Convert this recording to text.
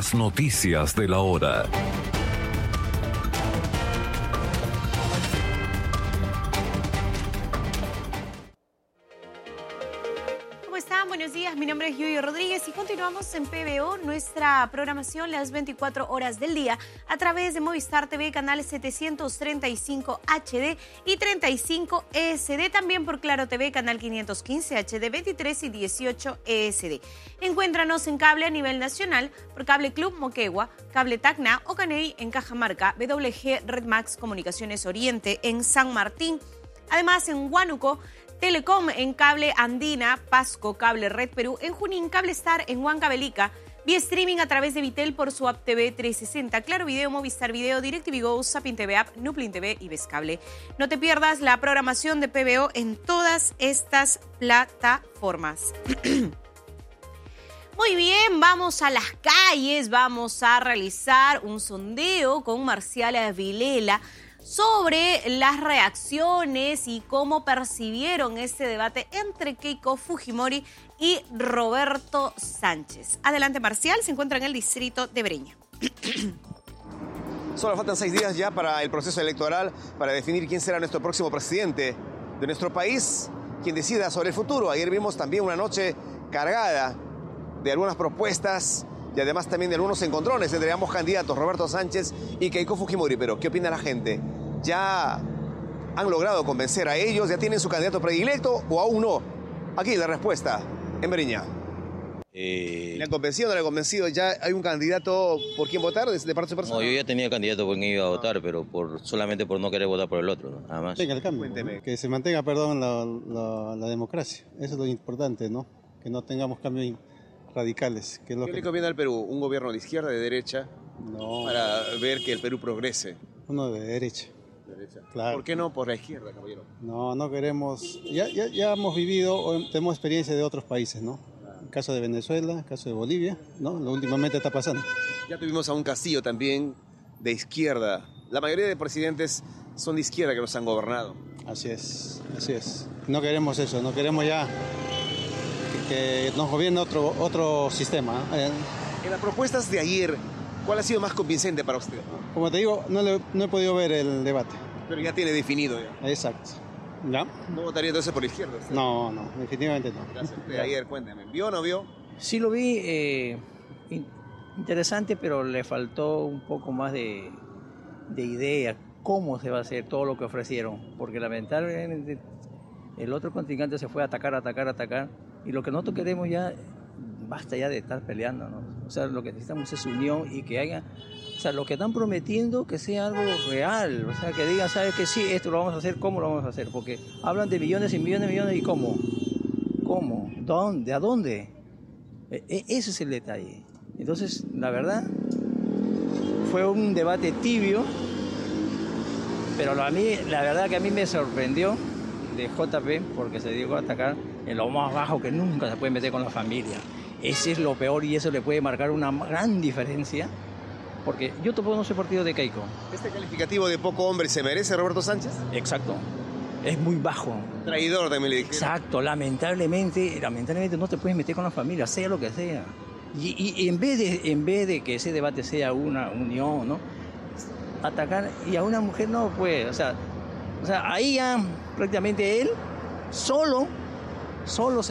Las noticias de la hora. ¿Cómo están? Buenos días, mi nombre es Yuyo Rodríguez y continuamos en PBO, nuestra programación las 24 horas del día a través de Movistar TV, canales 735 HD y 35 ESD, también por Claro TV, canal 515 HD, 23 y 18 ESD. Encuéntranos en cable a nivel nacional por Cable Club Moquegua, Cable Tacna o Caney en Cajamarca, WG Red Max Comunicaciones Oriente en San Martín. Además, en Huánuco, Telecom en Cable Andina, Pasco, Cable Red Perú, en Junín, Cable Star en Huancavelica, vía streaming a través de Vitel por su app TV 360, Claro Video, Movistar Video, DirecTV Go, Sapin TV App, Nuplin TV y Vescable. No te pierdas la programación de PBO en todas estas plataformas. Muy bien, vamos a las calles, vamos a realizar un sondeo con Marcial Vilela sobre las reacciones y cómo percibieron este debate entre Keiko Fujimori y Roberto Sánchez. Adelante, Marcial, se encuentra en el distrito de Breña. Solo faltan 6 días ya para el proceso electoral, para definir quién será nuestro próximo presidente de nuestro país, quien decida sobre el futuro. Ayer vimos también una noche cargada de algunas propuestas y además también de algunos encontrones entre ambos candidatos, Roberto Sánchez y Keiko Fujimori. Pero, ¿qué opina la gente? ¿Ya han logrado convencer a ellos? ¿Ya tienen su candidato predilecto o aún no? Aquí la respuesta, en Breña. ¿Le han convencido o no le han convencido? ¿Ya hay un candidato por quién votar de parte de su persona? No, yo ya tenía candidato por quien iba a votar, pero solamente por no querer votar por el otro, nada más. Venga, el cambio. Cuénteme. Que se mantenga, la democracia. Eso es lo importante, ¿no? Que no tengamos cambios radicales. Que es lo ¿Qué que le conviene al Perú? ¿Un gobierno de izquierda, de derecha? No, Para ver que el Perú progrese. uno de derecha. Claro. ¿Por qué no por la izquierda, caballero? No queremos. Ya hemos vivido, o tenemos experiencia de otros países, ¿no? El caso de Venezuela, el caso de Bolivia, ¿no? Lo últimamente está pasando. Ya tuvimos a un Castillo también de izquierda. La mayoría de presidentes son de izquierda que nos han gobernado. Así es. No queremos eso, no queremos ya que nos gobierne otro sistema. En las propuestas de ayer, ¿cuál ha sido más convincente para usted? Como te digo, no he podido ver el debate. Pero ya tiene definido ya. Exacto. ¿Ya? ¿No votaría entonces por la izquierda usted? No, definitivamente no. Gracias. De ayer, cuénteme. ¿Vio o no vio? Sí lo vi, interesante, pero le faltó un poco más de idea, cómo se va a hacer todo lo que ofrecieron, porque lamentablemente el otro contrincante se fue a atacar, y lo que nosotros queremos ya, basta ya de estar peleando, ¿no? O sea, lo que necesitamos es unión y que haya, o sea, lo que están prometiendo que sea algo real, o sea, que digan, ¿sabes qué? Sí, esto lo vamos a hacer, ¿cómo lo vamos a hacer? Porque hablan de millones y millones, ¿y cómo? ¿Cómo? ¿Dónde? ¿A dónde? Ese es el detalle. Entonces, la verdad, fue un debate tibio, pero la verdad que a mí me sorprendió de JP, porque se llegó a atacar en lo más bajo, que nunca se puede meter con la familia. Ese es lo peor y eso le puede marcar una gran diferencia, porque yo tampoco no soy partido de Keiko. ¿Este calificativo de poco hombre se merece Roberto Sánchez? Exacto. Es muy bajo. Traidor también le dije. Exacto, lamentablemente no te puedes meter con la familia, sea lo que sea. Y en vez de que ese debate sea una unión, ¿no? Atacar y a una mujer no puede, o sea, ahí ya prácticamente él solo se